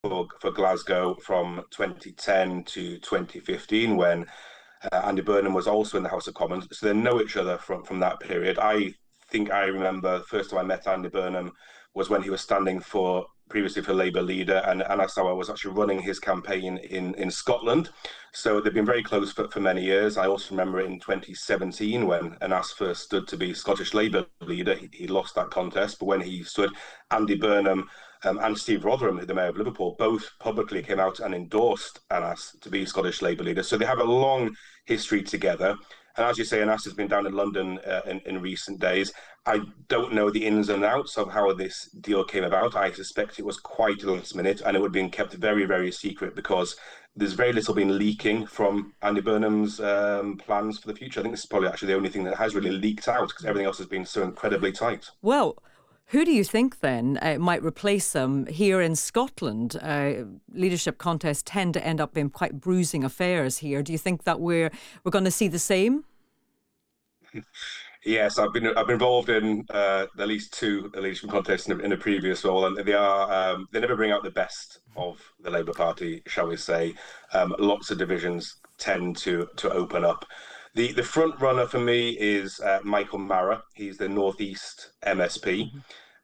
for Glasgow from 2010 to 2015 when Andy Burnham was also in the House of Commons. So they know each other from that period. I think I remember the first time I met Andy Burnham was when he was standing for previously for Labour leader, and Anas Sarwar was actually running his campaign in Scotland. So they've been very close for many years. I also remember in 2017 when Anas first stood to be Scottish Labour leader, he lost that contest. But when he stood, Andy Burnham and Steve Rotherham, the Mayor of Liverpool, both publicly came out and endorsed Anas to be Scottish Labour leader. So they have a long history together. And as you say, Anas has been down in London in recent days. I don't know the ins and outs of how this deal came about. I suspect it was quite last minute and it would have been kept very, very secret because there's very little been leaking from Andy Burnham's plans for the future. I think this is probably actually the only thing that has really leaked out because everything else has been so incredibly tight. Well, who do you think then might replace him here in Scotland? Leadership contests tend to end up being quite bruising affairs here. Do you think that we're going to see the same? Yes, I've been involved in at least two leadership contests in a previous role, and they never bring out the best of the Labour Party, shall we say? Lots of divisions tend to open up. The front runner for me is Michael Marra. He's the Northeast MSP.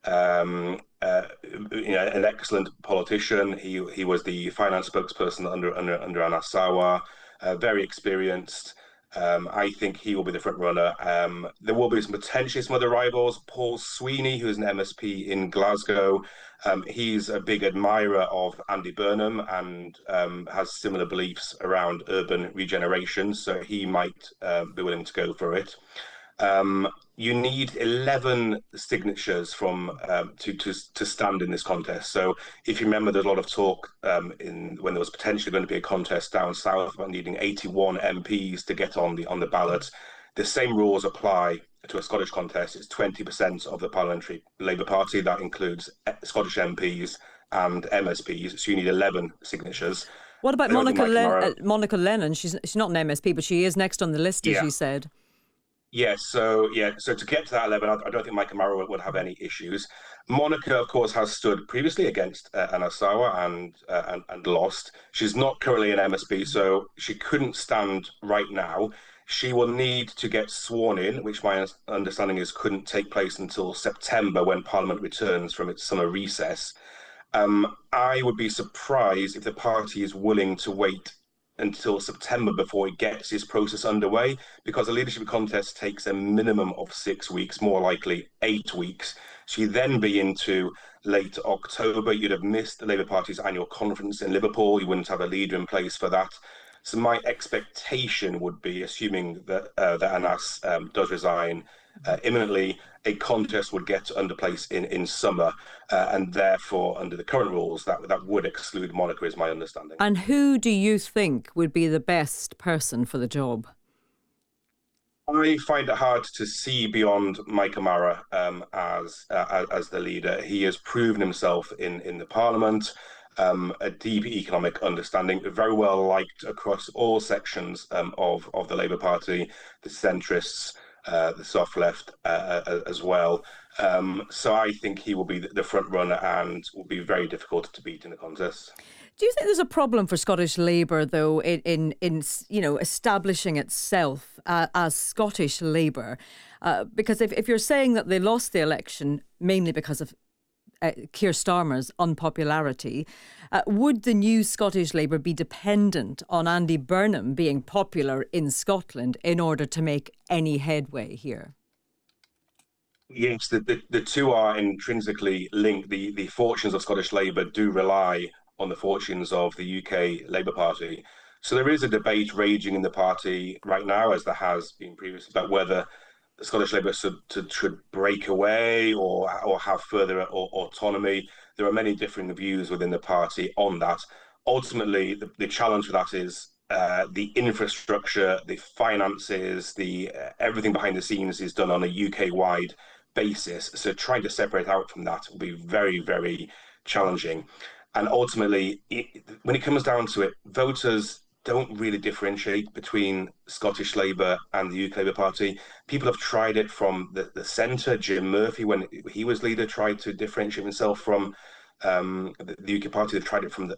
An excellent politician. He was the finance spokesperson under Anas Sarwar. Very experienced. I think he will be the front runner. There will be potentially some other rivals. Paul Sweeney, who is an MSP in Glasgow, he's a big admirer of Andy Burnham and has similar beliefs around urban regeneration, so he might be willing to go for it. You need 11 signatures from to stand in this contest. So if you remember, there's a lot of talk when there was potentially going to be a contest down south about needing 81 MPs to get on the ballot. The same rules apply to a Scottish contest. It's 20% of the Parliamentary Labour Party. That includes Scottish MPs and MSPs. So you need 11 signatures. What about Monica Lennon? She's not an MSP, but she is next on the list, as you said. So to get to that 11, I don't think Micah Marrow would have any issues. Monica, of course, has stood previously against Anas Sarwar and lost. She's not currently an MSP, so she couldn't stand right now. She will need to get sworn in, which my understanding is couldn't take place until September when Parliament returns from its summer recess. I would be surprised if the party is willing to wait until September before it gets this process underway, because a leadership contest takes a minimum of 6 weeks, more likely 8 weeks. So you then be into late October. You'd have missed the Labour Party's annual conference in Liverpool. You wouldn't have a leader in place for that. So my expectation would be, assuming that Anas does resign imminently, a contest would get under place in summer, and therefore, under the current rules, that would exclude Monica, is my understanding. And who do you think would be the best person for the job? I find it hard to see beyond Micah Marra as the leader. He has proven himself in the Parliament. A deep economic understanding, very well liked across all sections of the Labour Party, the centrists, the soft left as well. So I think he will be the front runner and will be very difficult to beat in the contest. Do you think there's a problem for Scottish Labour, though, in establishing itself as Scottish Labour? Because if you're saying that they lost the election mainly because of Keir Starmer's unpopularity, would the new Scottish Labour be dependent on Andy Burnham being popular in Scotland in order to make any headway here? Yes, the two are intrinsically linked. The fortunes of Scottish Labour do rely on the fortunes of the UK Labour Party. So there is a debate raging in the party right now, as there has been previously, about whether Scottish Labour should break away or have further autonomy. There are many differing views within the party on that. Ultimately, the challenge for that is the infrastructure, the finances, everything behind the scenes is done on a UK-wide basis. So trying to separate out from that will be very, very challenging. And ultimately, when it comes down to it, voters don't really differentiate between Scottish Labour and the UK Labour Party. People have tried it from the centre. Jim Murphy, when he was leader, tried to differentiate himself from the UKIP party, they've tried it from